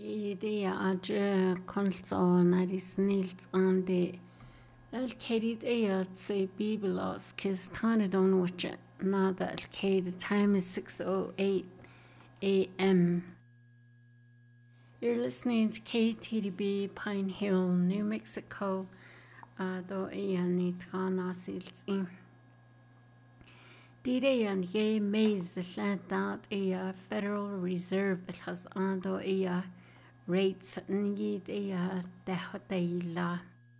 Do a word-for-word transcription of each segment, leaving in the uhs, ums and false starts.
Idea adre konsoln er i snilt ande el kedit ayat say biblos kis tana don watch nada el ked the time is six oh eight a m. You're listening to K T D B Pine Hill, New Mexico. Uh, do ayan ni trana sils in. Didayan ye maze the shantat a Federal Reserve has ando a rates ngid a dehotayla.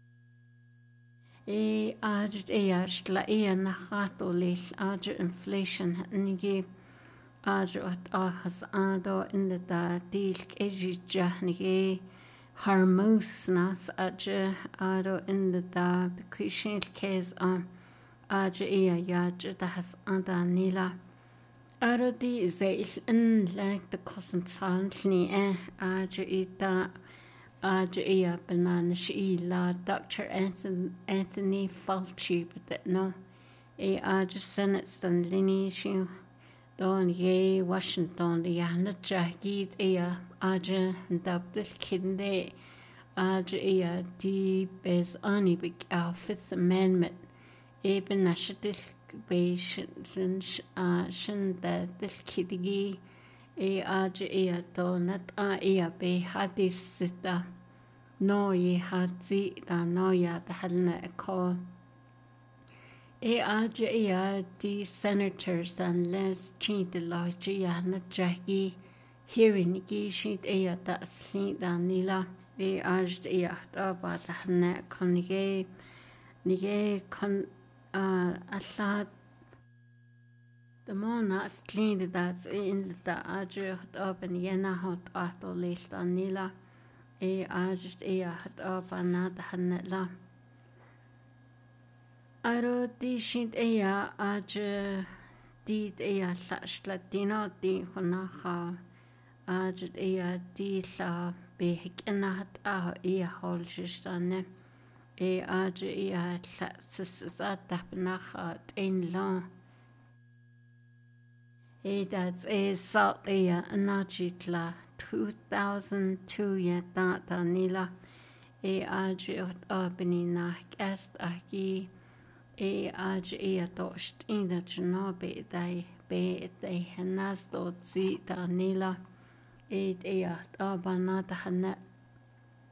E adj a stla a nahato lish adj inflation ngi adj at ahas ando in the da dilk ejija ngi harmos nas adj ado in the da the kushin case on adj a yaj da has anda nila. Ado di zeil in like the cosant sanchni eh adj ita adj a banana sheila Doctor Anthony Anthony Fauci but that no a adj Senate stan lini shi don ye Washington the yana jahid a adj dabdil kinde adj a di bez ani big our Fifth Amendment eben nashidil be shin uh shin da dil kidigi e adj a donat a e be hadis sita no ye hadzi da no ya da halna ko e adj a di senators and les chin de la ya na jagi hearing gi shit e da slin da nila e adj a da ba da na konige nige kon uh asad the mona slin that's in the adj up and yena hot ato list anila e adj e hat up anad hanla aro di shit e adj di e slash latino di khonaha adj e di la be hekna hat a e holshane e adj e la sisata nach in la e that's a salt e anachitla two thousand two ya ta nila e adj abni na est aki e adj e tost in the jnobe dai be dai hanas dot zi ta nila e e abana ta hana